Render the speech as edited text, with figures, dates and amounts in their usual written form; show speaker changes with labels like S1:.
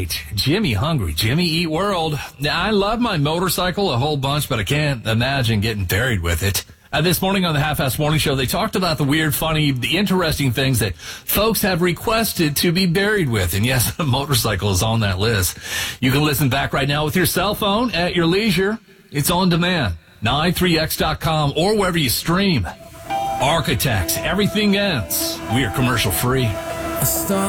S1: right. Jimmy Hungry, Jimmy Eat World. Now, I love my motorcycle a whole bunch, but I can't imagine getting buried with it. This morning on the Half-Ass Morning Show, they talked about the weird, funny, the interesting things that folks have requested to be buried with. And yes, a motorcycle is on that list. You can listen back right now with your cell phone at your leisure. It's on demand. 93x.com or wherever you stream. Architects, everything ends. We are commercial free.